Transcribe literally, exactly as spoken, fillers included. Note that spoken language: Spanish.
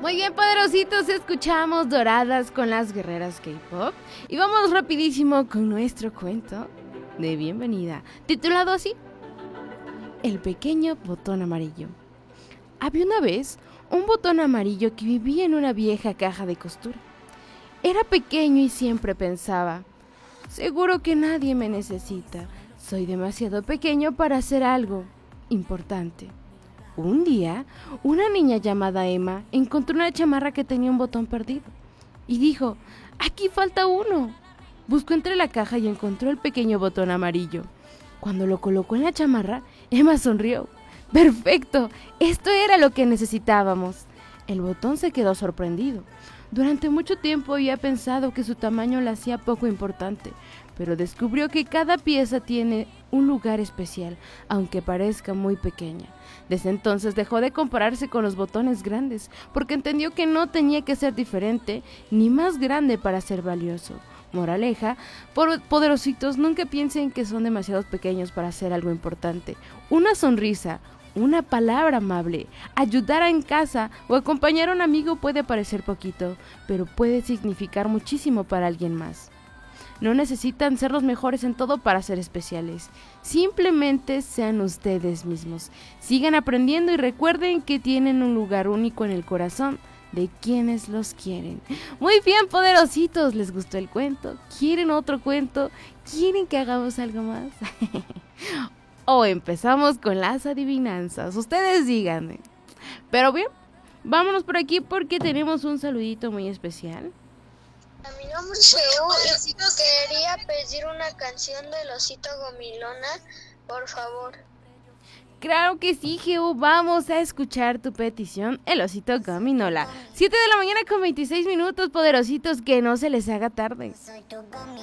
Muy bien, poderositos, escuchamos Doradas con las guerreras K-pop y vamos rapidísimo con nuestro cuento de bienvenida, titulado así: El pequeño botón amarillo. Había una vez un botón amarillo que vivía en una vieja caja de costura. Era pequeño y siempre pensaba: seguro que nadie me necesita, soy demasiado pequeño para hacer algo importante. Un día, una niña llamada Emma encontró una chamarra que tenía un botón perdido y dijo: ¡aquí falta uno! Buscó entre la caja y encontró el pequeño botón amarillo. Cuando lo colocó en la chamarra, Emma sonrió. ¡Perfecto! Esto era lo que necesitábamos. El botón se quedó sorprendido. Durante mucho tiempo había pensado que su tamaño la hacía poco importante, pero descubrió que cada pieza tiene un lugar especial, aunque parezca muy pequeña. Desde entonces dejó de compararse con los botones grandes, porque entendió que no tenía que ser diferente ni más grande para ser valioso. Moraleja, poderositos, nunca piensen que son demasiado pequeños para hacer algo importante. Una sonrisa, una palabra amable, ayudar en casa o acompañar a un amigo puede parecer poquito, pero puede significar muchísimo para alguien más. No necesitan ser los mejores en todo para ser especiales. Simplemente sean ustedes mismos. Sigan aprendiendo y recuerden que tienen un lugar único en el corazón de quienes los quieren. Muy bien, poderositos, ¿les gustó el cuento? ¿Quieren otro cuento? ¿Quieren que hagamos algo más? O empezamos con las adivinanzas. Ustedes díganme. Pero bien, vámonos por aquí porque tenemos un saludito muy especial. A mi nombre es Seu y quería pedir una canción del Osito Gomilona, por favor. Claro que sí, Geo, vamos a escuchar tu petición, El Osito Gominola. siete de la mañana con veintiséis minutos, poderositos, que no se les haga tarde. Soy tu gominola.